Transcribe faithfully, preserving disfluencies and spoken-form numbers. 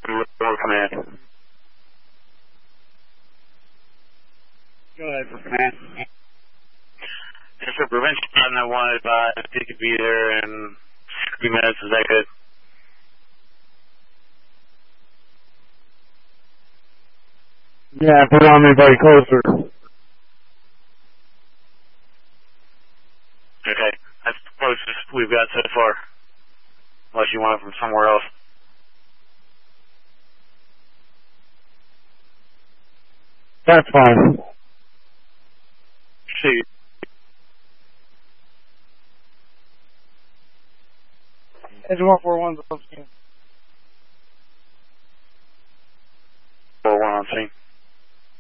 Roll command. Go ahead, command. Just for prevention, I wanted to buy if he could be there in sixty minutes. Is that good? Yeah, if we don't have anybody closer. Okay. That's the closest we've got so far. Unless you want it from somewhere else. That's fine. See. Edge one four one. Four one on scene.